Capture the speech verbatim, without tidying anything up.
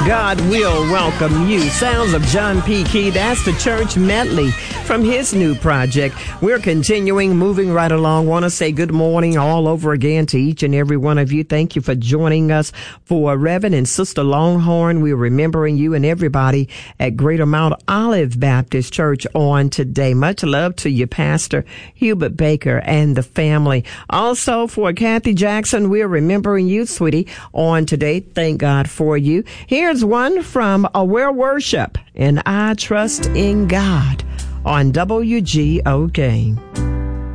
God will welcome you. Sounds of John P. Key. That's the church medley from his new project. We're continuing, moving right along. Want to say good morning all over again to each and every one of you. Thank you for joining us for Reverend and Sister Longhorn. We're remembering you and everybody at Greater Mount Olive Baptist Church on today. Much love to you, Pastor Hubert Baker and the family. Also for Kathy Jackson, we're remembering you, sweetie, on today. Thank God for you. Here's one from Aware Worship, and I Trust in God on W G O K.